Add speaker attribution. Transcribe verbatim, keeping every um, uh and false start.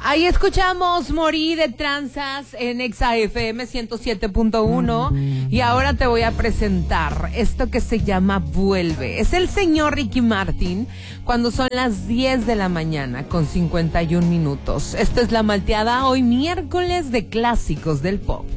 Speaker 1: Ahí escuchamos Morí de Tranzas en Exa F M ciento siete punto uno y ahora te voy a presentar esto que se llama Vuelve. Es el señor Ricky Martin cuando son las diez de la mañana con cincuenta y un minutos. Esta es La Malteada, hoy miércoles de clásicos del pop.